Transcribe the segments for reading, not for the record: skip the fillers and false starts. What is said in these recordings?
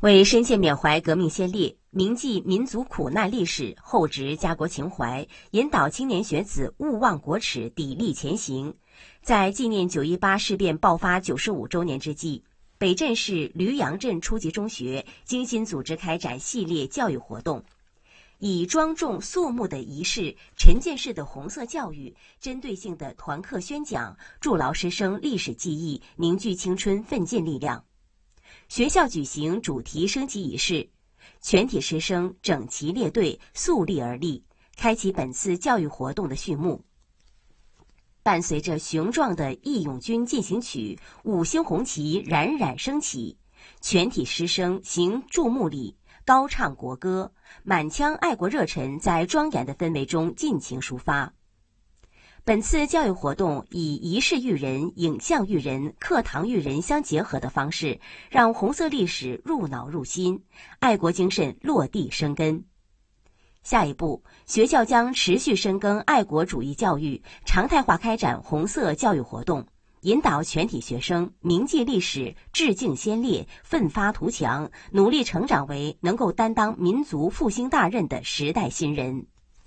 为深切缅怀革命先烈，铭记民族苦难历史，厚植家国情怀，引导青年学子勿忘国耻，砥砺前行。在纪念9·18事变爆发95周年之际，北镇市驴阳镇初级中学精心组织开展系列教育活动，以庄重肃穆的仪式、沉浸式的红色教育、针对性的团课宣讲，筑牢师生历史记忆，凝聚青春奋进力量。学校举行主题升旗仪式，全体师生整齐列队，肃立而立，开启本次教育活动的序幕。伴随着雄壮的《义勇军进行曲》，五星红旗冉冉升起，全体师生行注目礼，高唱国歌，满腔爱国热忱在庄严的氛围中尽情抒发。本次教育活动以仪式育人、影像育人、课堂育人相结合的方式，让红色历史入脑入心，爱国精神落地生根。下一步，学校将持续深耕爱国主义教育，常态化开展红色教育活动，引导全体学生铭记历史、致敬先烈、奋发图强，努力成长为能够担当民族复兴大任的时代新人。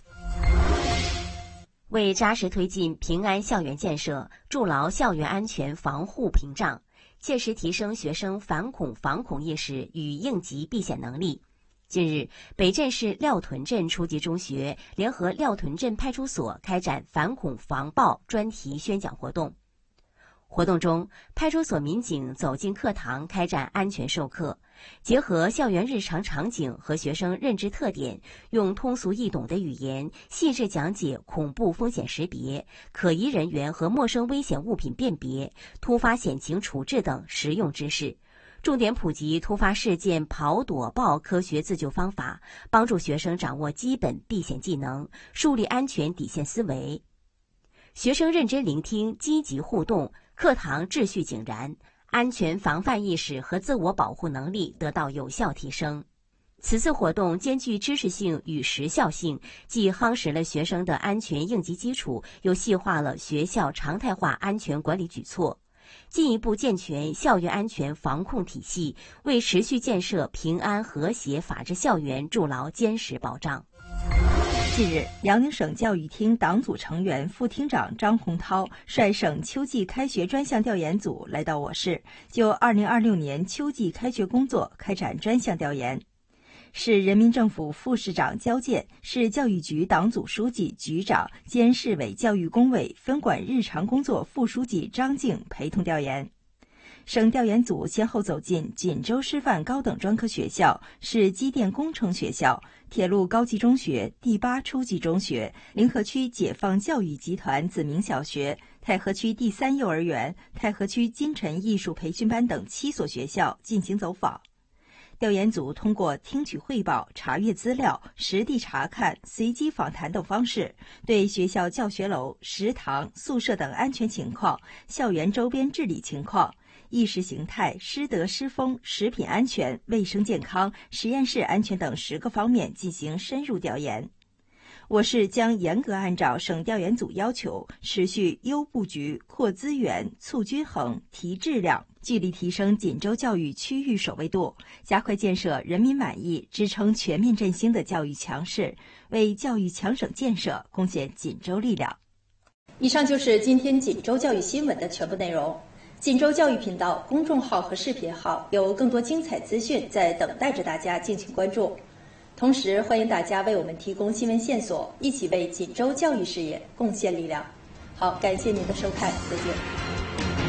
为扎实推进平安校园建设，筑牢校园安全防护屏障，切实提升学生反恐防恐意识与应急避险能力。近日，北镇市廖屯镇初级中学联合廖屯镇派出所开展反恐防暴专题宣讲活动。活动中，派出所民警走进课堂开展安全授课，结合校园日常场景和学生认知特点，用通俗易懂的语言细致讲解恐怖风险识别、可疑人员和陌生危险物品辨别、突发险情处置等实用知识，重点普及突发事件跑躲抱科学自救方法，帮助学生掌握基本避险技能，树立安全底线思维。学生认真聆听，积极互动，课堂秩序井然，安全防范意识和自我保护能力得到有效提升。此次活动兼具知识性与时效性，既夯实了学生的安全应急基础，又细化了学校常态化安全管理举措，进一步健全校园安全防控体系，为持续建设平安和谐法治校园筑牢坚实保障。 近日，辽宁省教育厅党组成员、副厅长张洪涛率省秋季开学专项调研组来到我市，就2026年秋季开学工作开展专项调研。市人民政府副市长焦健、市教育局党组书记、局长兼市委教育工委分管日常工作副书记张静陪同调研。省调研组先后走进锦州师范高等专科学校、市机电工程学校、铁路高级中学、第8初级中学、临河区解放教育集团子明小学、太和区第3幼儿园、太和区金晨艺术培训班等7所学校进行走访。调研组通过听取汇报、查阅资料、实地查看、随机访谈等方式，对学校教学楼、食堂、宿舍等安全情况、校园周边治理情况、意识形态、师德师风、食品安全、卫生健康、实验室安全等10个方面进行深入调研。我市将严格按照省调研组要求，持续优布局、扩资源、促均衡、提质量，聚力提升锦州教育区域首位度，加快建设人民满意、支撑全面振兴的教育强市，为教育强省建设贡献锦州力量。 以上就是今天锦州教育新闻的全部内容。锦州教育频道公众号和视频号有更多精彩资讯在等待着大家敬请关注。同时，欢迎大家为我们提供新闻线索，一起为锦州教育事业贡献力量。好，感谢您的收看，再见。